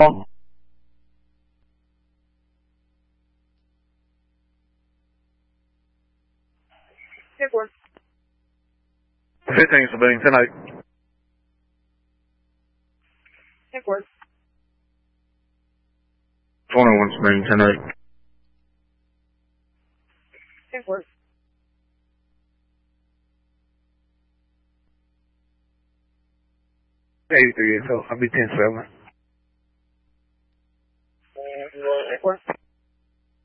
Airport. 15 Sabine, 10-8. Airport. 21 Sabine, 10-8. Airport. 83, so I'll be 10-7. Airport.